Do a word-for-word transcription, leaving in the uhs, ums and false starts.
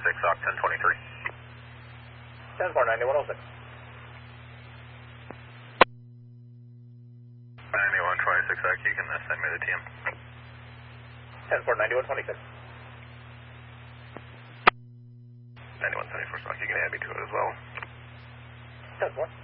six, Oc ten twenty-three. ten four ninety-one oh six. ninety-one twenty-six, Oc, you can uh, send me the T M. ten four ninety-one twenty-six. ninety-one seventy-four, Oc, you can add me to it as well. ten four.